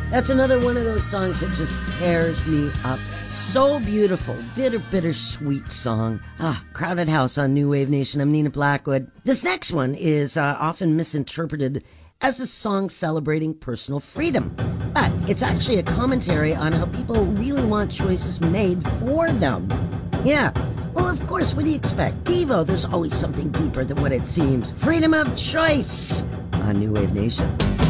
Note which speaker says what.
Speaker 1: That's another one of those songs that just tears me up. So beautiful, bittersweet song. Crowded House on New Wave Nation. I'm Nina Blackwood. This next one is often misinterpreted as a song celebrating personal freedom. But it's actually a commentary on how people really want choices made for them. Yeah. Well, of course, what do you expect? Devo, there's always something deeper than what it seems. Freedom of choice on New Wave Nation.